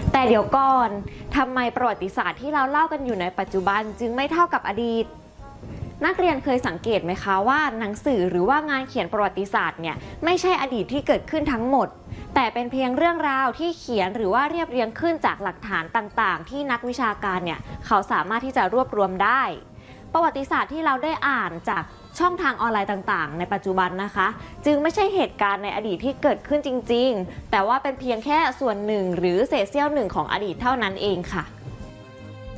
แต่เดี๋ยวก่อนทำไมประวัติศาสตร์ที่เราเล่ากันอยู่ในปัจจุบันจึงไม่เท่ากับอดีตนักเรียนเคยสังเกตไหมคะว่าหนังสือหรือว่างานเขียนประวัติศาสตร์เนี่ยไม่ใช่อดีตที่เกิดขึ้นทั้งหมดแต่เป็นเพียงเรื่องราวที่เขียนหรือว่าเรียบเรียงขึ้นจากหลักฐานต่างๆที่นักวิชาการเนี่ยเขาสามารถที่จะรวบรวมได้ประวัติศาสตร์ที่เราได้อ่านจากช่องทางออนไลน์ต่างๆในปัจจุบันนะคะจึงไม่ใช่เหตุการณ์ในอดีตที่เกิดขึ้นจริงๆแต่ว่าเป็นเพียงแค่ส่วนหนึ่งหรือเศษเสี้ยวหนึ่งของอดีตเท่านั้นเองค่ะ